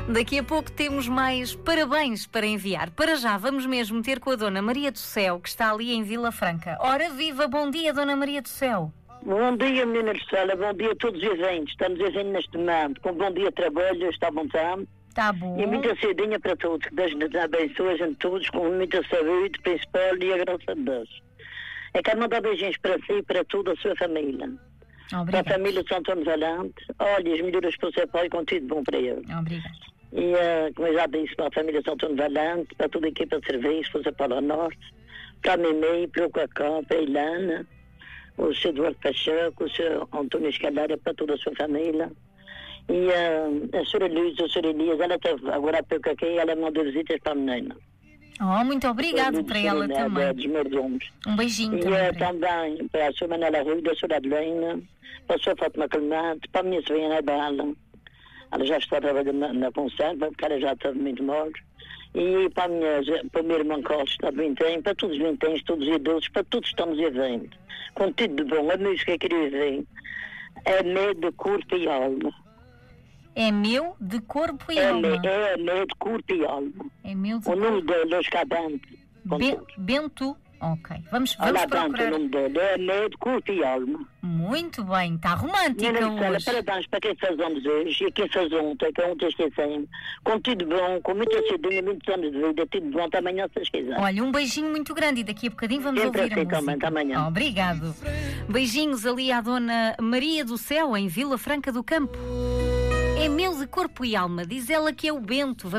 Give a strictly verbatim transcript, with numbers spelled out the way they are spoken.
Daqui a pouco temos mais parabéns para enviar. Para já, vamos mesmo ter com a Dona Maria do Céu, que está ali em Vila Franca. Ora viva, bom dia, Dona Maria do Céu. Bom dia, menina de Sala, bom dia a todos os eventos. Estamos vivendo neste momento, com bom dia de trabalho, está bom tempo. Está bom. E muita cedinha para todos, que Deus nos abençoe a gente todos, com muita saúde, principal, e a graça de Deus. É quero mandar beijinhos para si e para toda a sua família. Obrigada. Para a família de São Antônio Valente, olha, as melhoras para o seu pai, com tudo bom para ele. Obrigada. E, uh, como eu já disse, para a família de São Antônio Valente, para toda a equipa de serviço, para o seu Paulo Norte, para a Mimi, para o Cacá, para a Ilana, o senhor Eduardo Pacheco, o senhor Antônio Escalera, para toda a sua família. E uh, a senhora Luz, a senhora Elias, ela está agora há pouco aqui, ela mandou visitas para a menina. Oh, muito obrigado para ela Luz, também. dos mordomos. Um beijinho E também. uh, para ela. também para a senhora Manela Rui, a senhora Adelina, para a senhora Fátima Clemente, para a minha sobrinha Bala. Ela já está trabalhando na, na conserva, porque ela já está muito mal. E para a minha, para o meu irmão Costa, está de vintém, para todos os vinténs, todos os idosos, para todos estamos vivendo. Com tudo de bom, a música que eu queria é medo de corpo e alma. É meu de corpo e É, alma. me, é medo de corpo e alma. É meu de O corpo. nome dele é Oscar Bento. Be- Bento. Ok. Vamos, vamos Olha, Bento, o procurar. nome dele é medo de corpo e alma. Muito bem. Está romântica Menina de Sala, hoje. parabéns para quem faz anos hoje e quem faz ontem, que ontem esquecemos. Com tudo bom, com muita cedinha, muitos anos de vida, tudo bom, até amanhã se esquecer. Olha, um beijinho muito grande e daqui a bocadinho vamos Sempre ouvir a assim música. também, até amanhã. Obrigado. Beijinhos ali à Dona Maria do Céu, em Vila Franca do Campo. É meu de corpo e alma, diz ela que é o Bento. Vamos